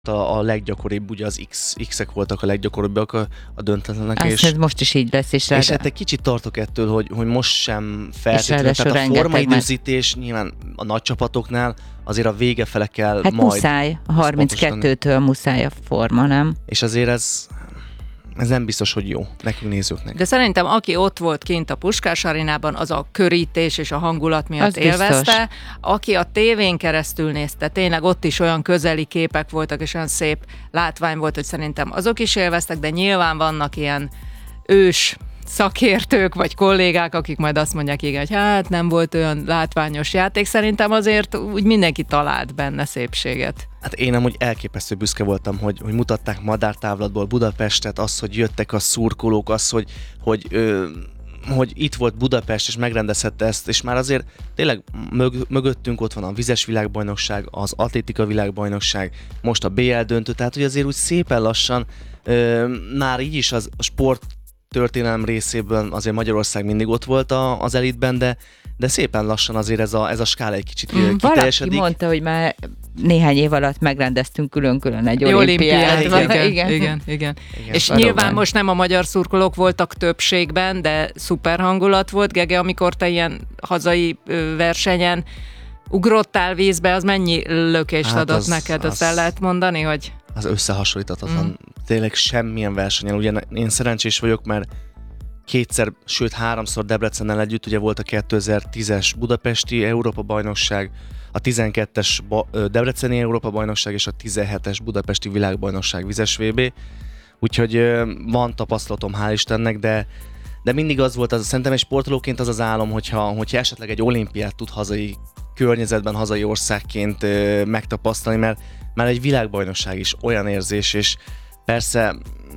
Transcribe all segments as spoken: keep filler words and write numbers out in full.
a, a leggyakoribb, ugye az X, X-ek voltak a leggyakoribbak a, a döntetlenek. Azt és, most is így lesz. És, és hát egy kicsit tartok ettől, hogy, hogy most sem feltétlenül, tehát a formaidőzítés nyilván a nagy csapatoknál azért a vége fele kell hát majd. muszáj, a harminckettőtől muszáj a forma, nem? És azért ez... Ez nem biztos, hogy jó nekünk nézőknek. De szerintem aki ott volt kint a Puskás Arénában, az a körítés és a hangulat miatt az élvezte. Biztos. Aki a tévén keresztül nézte, tényleg ott is olyan közeli képek voltak, és olyan szép látvány volt, hogy szerintem azok is élveztek, de nyilván vannak ilyen ős szakértők vagy kollégák, akik majd azt mondják, igen, hogy hát nem volt olyan látványos játék. Szerintem azért úgy mindenki talált benne szépséget. Hát én amúgy elképesztő büszke voltam, hogy, hogy mutatták madártávlatból Budapestet, az, hogy jöttek a szurkolók, az, hogy, hogy, ö, hogy itt volt Budapest, és megrendezhette ezt, és már azért tényleg mög, mögöttünk ott van a vizes világbajnokság, az atlétika világbajnokság, most a bé el döntő, tehát hogy azért úgy szépen lassan ö, már így is az a sport történelem részében azért Magyarország mindig ott volt a, az elitben, de, de szépen lassan azért ez a, ez a skála egy kicsit mm, kiteljesedik. Valaki mondta, hogy már néhány év alatt megrendeztünk külön-külön egy olimpiát. Igen, igen, igen, igen, igen. igen. És valóban. Nyilván most nem a magyar szurkolók voltak többségben, de szuper hangulat volt. Gege, amikor te ilyen hazai versenyen ugrottál vízbe, az mennyi lökést hát adott az, neked? Azt az... el lehet mondani, hogy... Az összehasonlíthatatlan. Mm. Tényleg semmilyen versenyen. Ugye én szerencsés vagyok, mert kétszer, sőt háromszor Debrecennel együtt ugye volt a kétezer-tízes budapesti Európa-bajnokság, a tizenkettes debreceni Európa-bajnokság és a tizenhetes budapesti világbajnokság vizes vé bé. Úgyhogy van tapasztalatom, hál' Istennek, de, de mindig az volt, az, szerintem egy sportolóként az az álom, hogyha, hogyha esetleg egy olimpiát tud hazai környezetben, hazai országként megtapasztalni, mert már egy világbajnokság is olyan érzés, és persze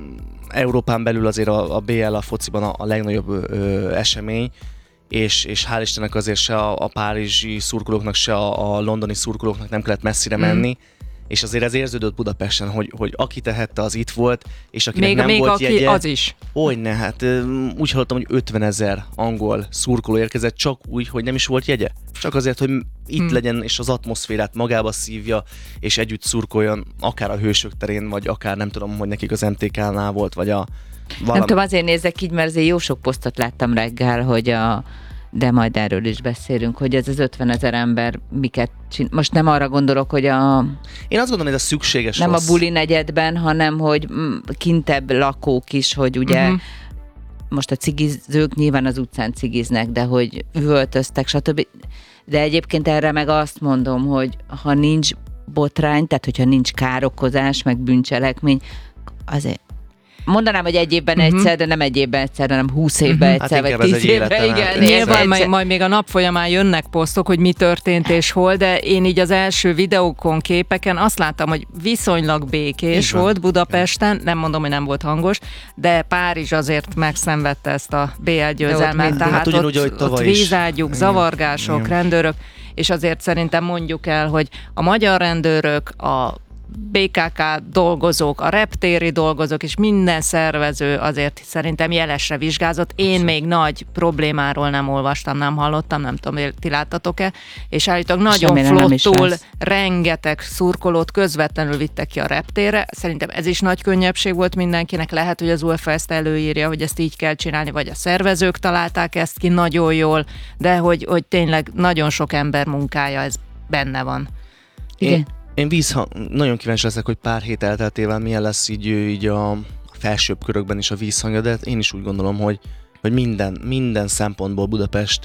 Európán belül azért a, a bé el a fociban a, a legnagyobb ö, esemény, és, és hál' Istennek azért se a, a párizsi szurkolóknak, se a, a londoni szurkolóknak nem kellett messzire menni, mm. és azért ez érződött Budapesten, hogy, hogy aki tehette, az itt volt, és akinek még, nem még volt aki jegye, az is. Hogyne, hát úgy hallottam, hogy ötvenezer angol szurkoló érkezett, csak úgy, hogy nem is volt jegye. Csak azért, hogy itt hmm. legyen, és az atmoszférát magába szívja, és együtt szurkoljon, akár a Hősök terén, vagy akár nem tudom, hogy nekik az em té ká-nál volt, vagy a... Valami... Nem tudom, azért nézek így, mert azért jó sok posztot láttam reggel, hogy a... de majd erről is beszélünk, hogy ez az ötvenezer ember miket csinál. Most nem arra gondolok, hogy a... Én azt gondolom, hogy ez a szükséges nem rossz. a buli negyedben, hanem hogy kintebb lakók is, hogy ugye uh-huh. most a cigizők nyilván az utcán cigiznek, de hogy üvöltöztek, stb. De egyébként erre meg azt mondom, hogy ha nincs botrány, tehát hogyha nincs károkozás, meg bűncselekmény, azért mondanám, hogy egy évben uh-huh. egyszer, de nem egy évben egyszer, hanem húsz évben uh-huh. egyszer, hát vagy tíz évben. Igen, nyilván majd, majd még a nap folyamán jönnek posztok, hogy mi történt és hol, de én így az első videókon, képeken azt láttam, hogy viszonylag békés volt Budapesten, nem mondom, hogy nem volt hangos, de Párizs azért megszenvedte ezt a bé el győzelmet, tehát hát ugyanúgy, ott, ott vízágyúk, zavargások, igen. rendőrök, és azért szerintem mondjuk el, hogy a magyar rendőrök, a bé ká ká dolgozók, a reptéri dolgozók és minden szervező azért szerintem jelesre vizsgázott. Én Abszett. még nagy problémáról nem olvastam, nem hallottam, nem tudom, ti láttatok-e, és állítólag nagyon flottul rengeteg szurkolót közvetlenül vittek ki a reptérre. Szerintem ez is nagy könnyebbség volt mindenkinek. Lehet, hogy az u ef á ezt előírja, hogy ezt így kell csinálni, vagy a szervezők találták ezt ki nagyon jól, de hogy, hogy tényleg nagyon sok ember munkája ez benne van. Igen. Én vízhang, nagyon kíváncsi leszek, hogy pár hét elteltével milyen lesz így, így a felsőbb körökben is a vízhangja, de én is úgy gondolom, hogy, hogy minden, minden szempontból Budapest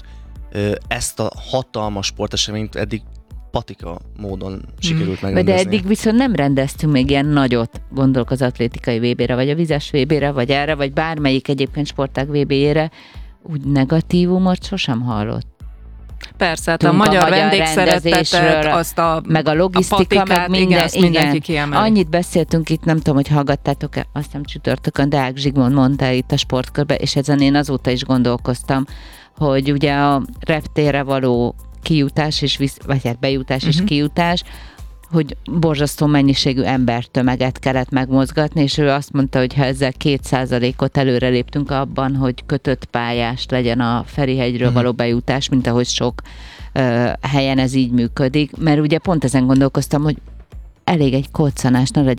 ezt a hatalmas sporteseményt eddig patika módon sikerült hmm. megrendezni. De eddig viszont nem rendeztünk még ilyen nagyot, gondolok az atlétikai vé bére, vagy a vizes vé bére, vagy erre, vagy bármelyik egyébként sportág vé béjére, úgy negatívumot sosem hallott. Persze, hát a magyar, magyar vendégszeretetet, azt a meg a logisztika, a patikát, meg minden, igen, mindenki kiemeli. Annyit beszéltünk itt, nem tudom, hogy hallgattátok-e, azt hiszem csütörtökön, Deák Zsigmond mondta itt a sportkörben, és ezen én azóta is gondolkoztam, hogy ugye a reptérre való kijutás, és visz, vagy hát bejutás uh-huh. és kijutás, hogy borzasztó mennyiségű embertömeget kellett megmozgatni, és ő azt mondta, hogy ha ezzel két százalékot előre léptünk abban, hogy kötött pályás legyen a Ferihegyről uh-huh. való bejutás, mint ahogy sok uh, helyen ez így működik, mert ugye pont ezen gondolkoztam, hogy elég egy koccanás, ne legyen